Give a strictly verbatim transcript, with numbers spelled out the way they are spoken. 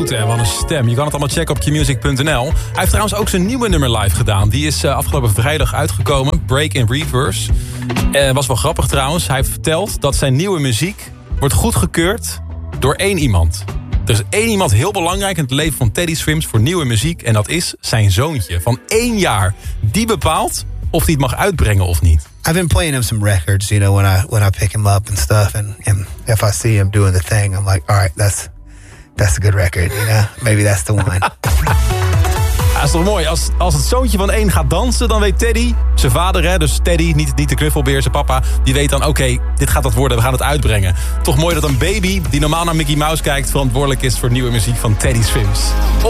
Groot, hè, wat een stem. Je kan het allemaal checken op q music punt n l. Hij heeft trouwens ook zijn nieuwe nummer live gedaan. Die is uh, afgelopen vrijdag uitgekomen. Break in Reverse. Uh, was wel grappig trouwens. Hij vertelt dat zijn nieuwe muziek wordt goedgekeurd door één iemand. Er is één iemand heel belangrijk in het leven van Teddy Swims voor nieuwe muziek. En dat is zijn zoontje van één jaar. Die bepaalt of hij het mag uitbrengen of niet. I've been playing him some records, you know, when I when I pick him up and stuff. And, and if I see him doing the thing, I'm like, all right, that's, that's a good record, you know. Maybe that's the one. Ja, is toch mooi. Als, als het zoontje van één gaat dansen, dan weet Teddy, zijn vader, hè, dus Teddy, niet, niet de knuffelbeer, zijn papa, die weet dan, oké, okay, dit gaat dat worden, we gaan het uitbrengen. Toch mooi dat een baby, die normaal naar Mickey Mouse kijkt, verantwoordelijk is voor nieuwe muziek van Teddy Swims.